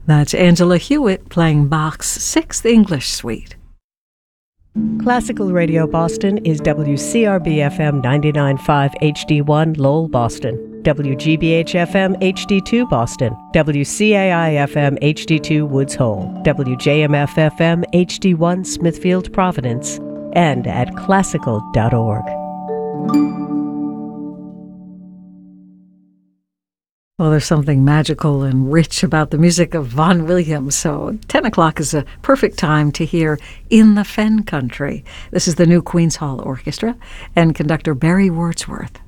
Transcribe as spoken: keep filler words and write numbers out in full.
That's Angela Hewitt playing Bach's Sixth English Suite. Classical Radio Boston is W C R B F M ninety-nine point five H D one Lowell, Boston, W G B H F M H D two Boston, W C A I F M H D two Woods Hole, W J M F F M H D one Smithfield, Providence, and at classical dot org. Well, there's something magical and rich about the music of Vaughan Williams, so ten o'clock is a perfect time to hear In the Fen Country. This is the new Queen's Hall Orchestra and conductor Barry Wordsworth.